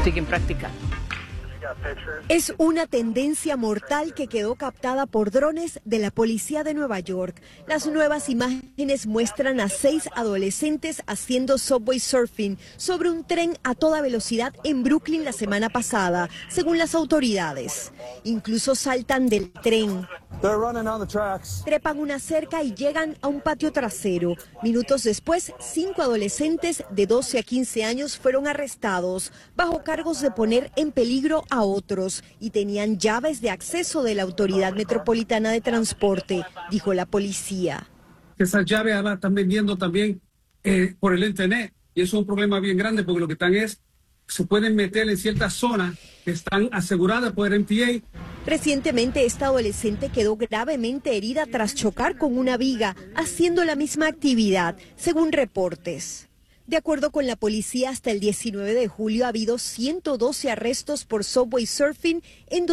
siguen practicando. Es una tendencia mortal que quedó captada por drones de la policía de Nueva York. Las nuevas imágenes muestran a 6 adolescentes haciendo subway surfing sobre un tren a toda velocidad en Brooklyn la semana pasada, según las autoridades. Incluso saltan del tren, trepan una cerca y llegan a un patio trasero. Minutos después, 5 adolescentes de 12 a 15 años fueron arrestados bajo cargos de poner en peligro a otros y tenían llaves de acceso de la Autoridad Metropolitana de Transporte, dijo la policía. Esas llaves ahora están vendiendo también por el internet y eso es un problema bien grande porque lo que están se pueden meter en ciertas zonas que están aseguradas por el MTA. Recientemente esta adolescente quedó gravemente herida tras chocar con una viga haciendo la misma actividad, según reportes. De acuerdo con la policía, hasta el 19 de julio ha habido 112 arrestos por subway surfing en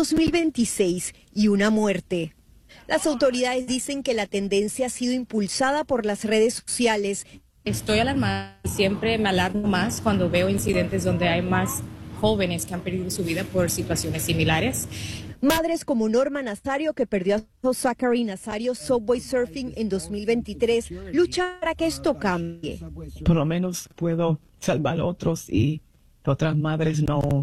2026 y una muerte. Las autoridades dicen que la tendencia ha sido impulsada por las redes sociales. Estoy alarmada, siempre me alarmo más cuando veo incidentes donde hay más jóvenes que han perdido su vida por situaciones similares. Madres como Norma Nazario, que perdió a su Zachary Nazario subway surfing en 2023, luchan para que esto cambie. Por lo menos puedo salvar a otros y otras madres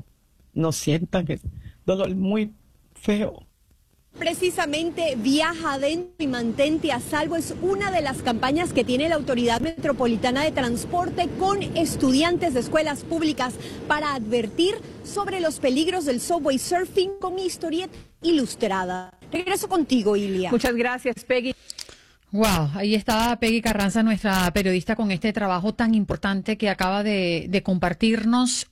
no sientan que dolor muy feo. Precisamente Viaja Adentro y Mantente a Salvo es una de las campañas que tiene la Autoridad Metropolitana de Transporte con estudiantes de escuelas públicas para advertir sobre los peligros del subway surfing con historieta ilustrada. Regreso contigo, Ilia. Muchas gracias, Peggy. Wow, ahí está Peggy Carranza, nuestra periodista, con este trabajo tan importante que acaba de compartirnos.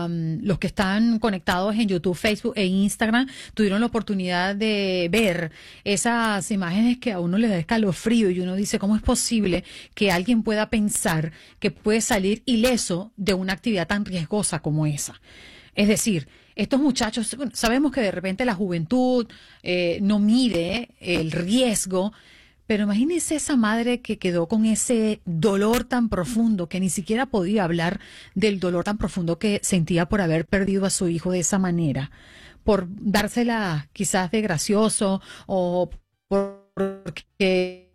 Los que están conectados en YouTube, Facebook e Instagram tuvieron la oportunidad de ver esas imágenes que a uno le da escalofrío y uno dice, ¿cómo es posible que alguien pueda pensar que puede salir ileso de una actividad tan riesgosa como esa? Es decir, estos muchachos, bueno, sabemos que de repente la juventud no mide el riesgo, pero imagínese esa madre que quedó con ese dolor tan profundo, que ni siquiera podía hablar del dolor tan profundo que sentía por haber perdido a su hijo de esa manera, por dársela quizás de gracioso o porque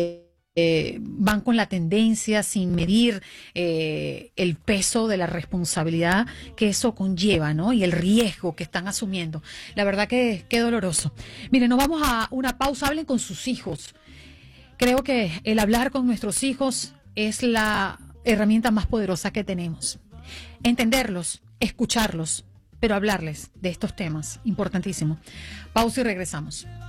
van con la tendencia sin medir el peso de la responsabilidad que eso conlleva, ¿no? Y el riesgo que están asumiendo. La verdad que qué doloroso. Miren, nos vamos a una pausa. Hablen con sus hijos. Creo que el hablar con nuestros hijos es la herramienta más poderosa que tenemos. Entenderlos, escucharlos, pero hablarles de estos temas, importantísimo. Pausa y regresamos.